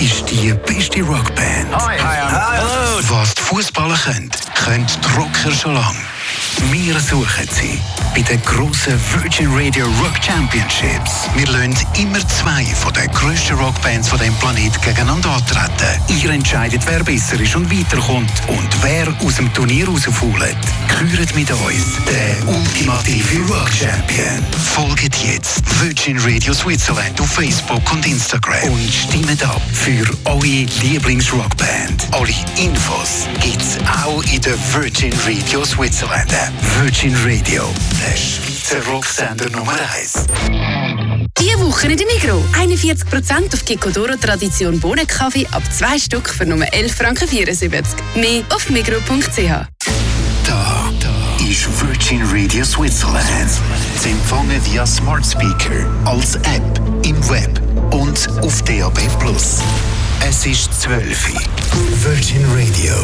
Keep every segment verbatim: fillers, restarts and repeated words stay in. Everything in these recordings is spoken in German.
ist die beste Rockband. Hi, hi, I'm Hello. Was die Fußballer können, können die Rocker schon lange. Wir suchen sie bei den grossen Virgin Radio Rock Championships. Wir lassen immer zwei von den grössten Rockbands von diesem Planeten gegeneinander antreten. Ihr entscheidet, wer besser ist und weiterkommt und wer aus dem Turnier rausfällt. Küret mit uns den ultimative Rock Champion. Folgt jetzt Virgin Radio Switzerland auf Facebook und Instagram und stimmt ab für eure Lieblingsrockband. Alle Infos gibt's auch in der Virgin Radio Switzerland App. Virgin Radio, der Schweizer Rocksender Nummer eins. Diese Woche in der Migros. einundvierzig Prozent auf Kikkodoro Tradition Bohnenkaffee ab zwei Stück für nur elf Franken vierundsiebzig. Mehr auf migros punkt c h. Da, da ist Virgin Radio Switzerland. Sie empfangen via Smart Speaker, als App, im Web und auf D A B plus. Es ist zwölf Uhr. Virgin Radio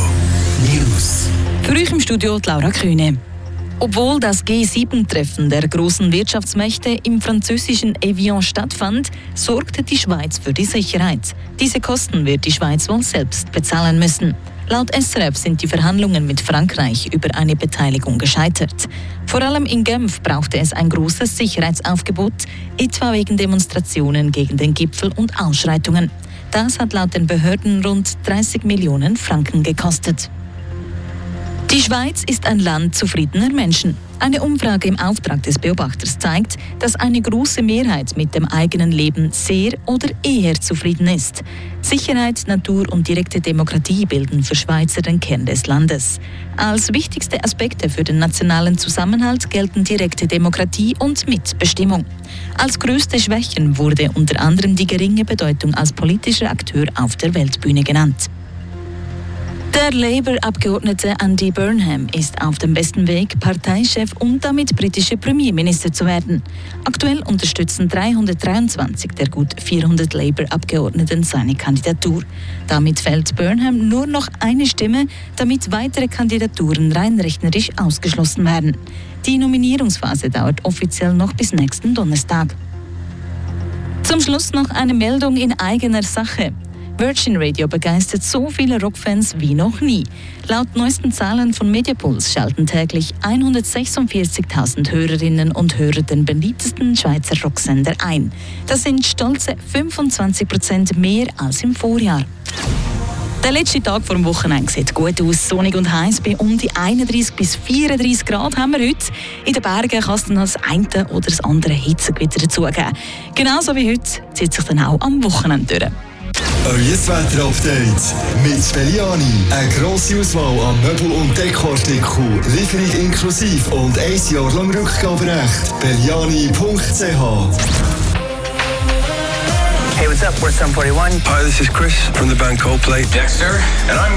News. Für euch im Studio die Laura Kühne. Obwohl das G sieben Treffen der großen Wirtschaftsmächte im französischen Evian stattfand, sorgte die Schweiz für die Sicherheit. Diese Kosten wird die Schweiz wohl selbst bezahlen müssen. Laut S R F sind die Verhandlungen mit Frankreich über eine Beteiligung gescheitert. Vor allem in Genf brauchte es ein großes Sicherheitsaufgebot, etwa wegen Demonstrationen gegen den Gipfel und Ausschreitungen. Das hat laut den Behörden rund dreißig Millionen Franken gekostet. Die Schweiz ist ein Land zufriedener Menschen. Eine Umfrage im Auftrag des Beobachters zeigt, dass eine große Mehrheit mit dem eigenen Leben sehr oder eher zufrieden ist. Sicherheit, Natur und direkte Demokratie bilden für Schweizer den Kern des Landes. Als wichtigste Aspekte für den nationalen Zusammenhalt gelten direkte Demokratie und Mitbestimmung. Als größte Schwächen wurde unter anderem die geringe Bedeutung als politischer Akteur auf der Weltbühne genannt. Der Labour-Abgeordnete Andy Burnham ist auf dem besten Weg, Parteichef und damit britischer Premierminister zu werden. Aktuell unterstützen dreihundertdreiundzwanzig der gut vierhundert Labour-Abgeordneten seine Kandidatur. Damit fällt Burnham nur noch eine Stimme, damit weitere Kandidaturen rein rechnerisch ausgeschlossen werden. Die Nominierungsphase dauert offiziell noch bis nächsten Donnerstag. Zum Schluss noch eine Meldung in eigener Sache. Virgin Radio begeistert so viele Rockfans wie noch nie. Laut neuesten Zahlen von Mediapuls schalten täglich hundertsechsundvierzigtausend Hörerinnen und Hörer den beliebtesten Schweizer Rocksender ein. Das sind stolze fünfundzwanzig Prozent mehr als im Vorjahr. Der letzte Tag vor dem Wochenende sieht gut aus. Sonnig und heiß bei um die einunddreißig bis vierunddreißig Grad haben wir heute. In den Bergen kann es dann das eine oder das andere Hitzegewitter dazugeben. Genauso wie heute zieht sich dann auch am Wochenende durch. Euer Wetter-Update mit Belliani. Eine grosse Auswahl an Möbel- und Dekoartikeln, Lieferung inklusive und ein Jahr lang Rückgaberecht. Belliani punkt c h. Hey, what's up? We're Sum forty-one. Hi, this is Chris from the band Coldplay. Dexter, and I'm